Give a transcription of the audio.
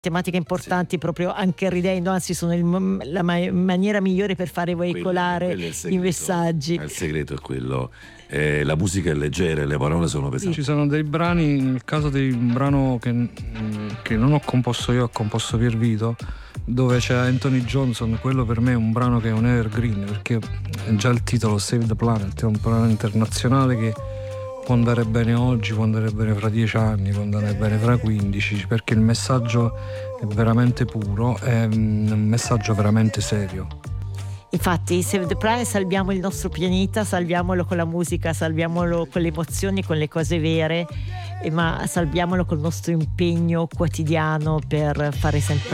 tematiche importanti, proprio anche ridendo, anzi sono la maniera migliore per fare veicolare quello è il segreto, i messaggi. il segreto è quello. La musica è leggera e le parole sono pesanti. Ci sono dei brani, nel caso di un brano che non ho composto io, ho composto Pier Vito, dove c'è Anthony Johnson. Quello per me è un brano che è un evergreen, perché già il titolo Save the Planet è un brano internazionale che può andare bene oggi, può andare bene fra 10 anni, può andare bene fra 15, perché il messaggio è veramente puro, è un messaggio veramente serio. Infatti Save the Planet, salviamo il nostro pianeta, salviamolo con la musica, salviamolo con le emozioni, con le cose vere, ma salviamolo col nostro impegno quotidiano per fare sempre